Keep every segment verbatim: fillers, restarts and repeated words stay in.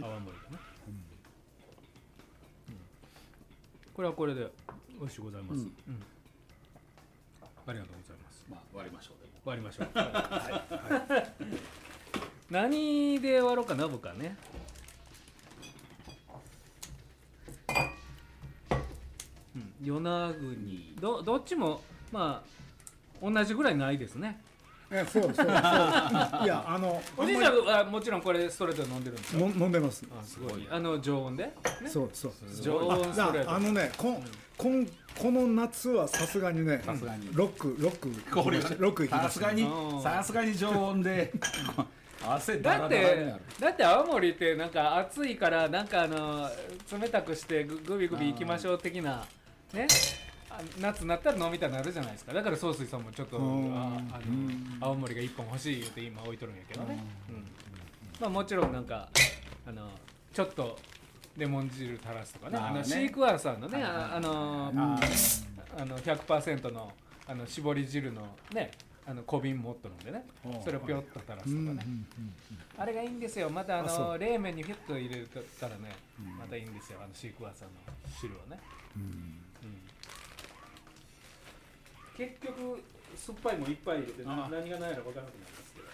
泡盛がね、うんうん、これはこれで美味しゅうございます、うんうん、ありがとうございます。 まあ割りましょう。でも割りましょう、はいはい、何で割ろうかな僕はね。うん、与那国 ど, どっちもまあ同じぐらいないですね。 えそうそうそういやあのおじいちゃんはもちろんこれストレートで飲んでるんですか。 飲んでます。 あすごい。あの常温で、ね、 そうそう常温ストレート。 あのね こ,、うん、こ, んこの夏はさすがにねさすがにロックロックロックいきました。 さすがにさすがに常温で汗だらだらになる。 だって青森ってなんか暑いからなんかあの冷たくしてグビグビいきましょう的なね。夏になったら飲みたくなるじゃないですか。だから総帥さんもちょっとああの青森がいっぽん欲しい言って今置いとるんやけどね、うん、まあもちろんなんかあのちょっとレモン汁垂らすとかね、あのシークワーサーのねあのあの ひゃくパーセント のあの絞り汁のねあの小瓶持っとるんでね、それをピョッと垂らすとかね、あれがいいんですよ。またあの冷麺にフィッと入れたらねまたいいんですよ、あのシークワーサーの汁をね、うんうん、結局酸っぱいもいっぱい入れて何が何やら分からなくなりますけど、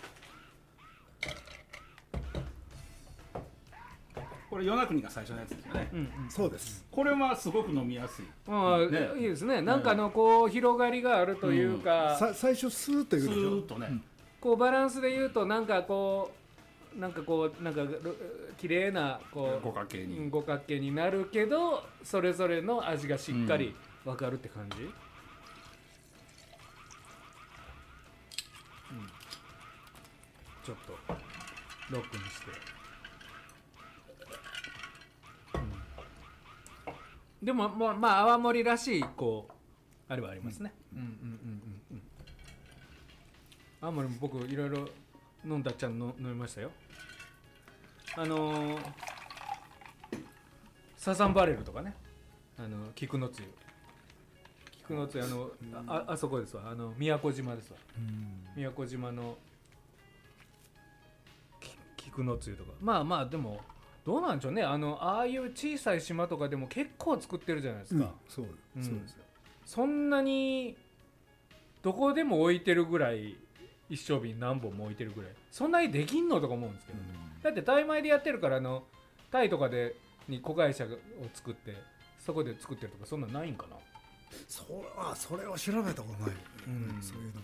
これ与那国が最初のやつですよね、 うんうん、そうです。 これはすごく飲みやすい、 あ、ね、いいですね。なんかあのこう広がりがあるというか、 うん、さ最初スーッというでしょ。スーッとね、うん、 こうバランスで言うとなんかこうなんかこうなんか綺麗なこう五角形に五角形になるけどそれぞれの味がしっかり分かるって感じ、うんうん、ちょっとロックにして、うん、でもまあ、まあ、泡盛らしいこうあれはありますね、うんうんうんうんうん、泡盛も僕いろいろ飲んだっちゃんの飲みましたよ。あのー、サザンバレルとかね、あの菊のつゆ菊のつゆあの、うん、あ, あそこですわ、あの宮古島ですわ、うん、宮古島の菊のつゆとか、まあまあでもどうなんでしょうね、あのああいう小さい島とかでも結構作ってるじゃないですか、うん、 そう、うん、そうですよ。 そんなにどこでも置いてるぐらい一升瓶何本も置いてるぐらいそんなにできんのとか思うんですけど、ね、うん、だってタイ米でやってるからあのタイとかでに子会社を作ってそこで作ってるとかそんなないんかな。 それはそれを調べたことない、うん、そういうの、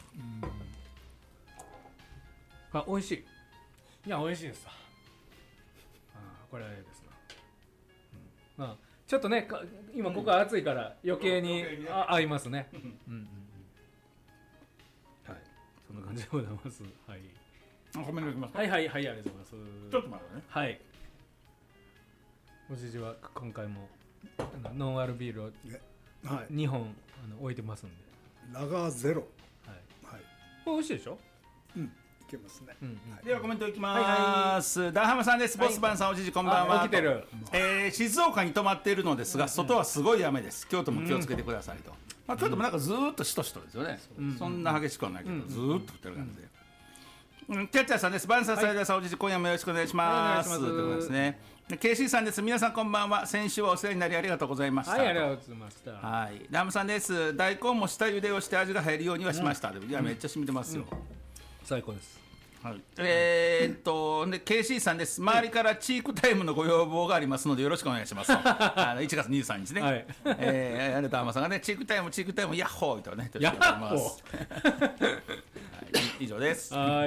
うん、あ美味しい。いや美味しいですわ。あこれはあれですな、うん、まあちょっとね今ここは暑いから余計に、うん、余計にね、あ合いますね、うんうんうん、はいそんな感じでございます。はい。 あコメントいきますか。 はいはいはいありがとうございます。 ちょっと待ってね。 はい。おじじは今回もあのノンアルビールをにほんあの置いてますんで。 ラガーゼロ。 はい。はい。これ美味しいでしょ。 うん。いけますね。 うんうんはい、ではコメントいきます。はいはい、ダーハマさんです。ボスバンさん、おじじこんばんは。 起きてる。 えー、静岡に泊まっているのですが、外はすごい雨です。京都も気をつけてくださいと。うんまあ、京都もなんかずーっとしとしとですよね、うん、そんな激しくはないけど、うん、ずーっと降ってる感じで、うんうん、キャッチャーさんです。バンサーサイダーさん、おじじ今夜もよろしくお願いします、はい、ということですね。ケーシー さんです。皆さんこんばんは。先週はお世話になりありがとうございました。 はい、ありがとうございました。 はい、ラムさんです。大根も下茹でをして味が入るようにはしました、うん、いやめっちゃ染みてますよ、うん、 最高です。はい、 えー、っとで ケーシー さんです。周りからチークタイムのご要望がありますのでよろしくお願いしますあのいちがつにじゅうさんにちね、はい、えー、あれとアマさんがねチークタイムチークタイムヤッホーとねヤッホー、 はい、以上です。 はい、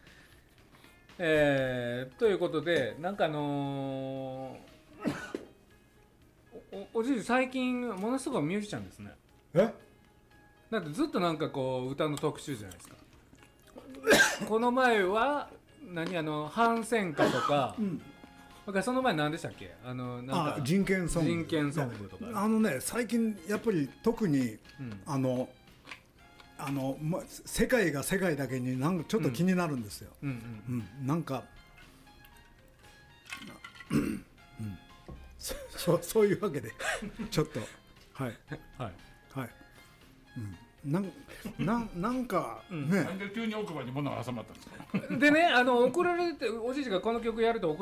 えー、ということでなんかあのー、お, おじい最近ものすごいミュージシャンですね。 えだってずっとなんかこう歌の特集じゃないですかこの前は何あの反戦歌とか、うん、だからその前何でしたっけ、あのなんかあ人権ソング人権ソングとか、 あのね最近やっぱり特に、うん、あのあの、ま、世界が世界だけになんかちょっと気になるんですよ、うんうんうん、なんか、うん、そ, そういうわけでちょっとはいはいはい、うんなんななんかね、うん、 なんで急に奥歯に物が挟まったんですかでねあの怒られておじいちがこの曲やると怒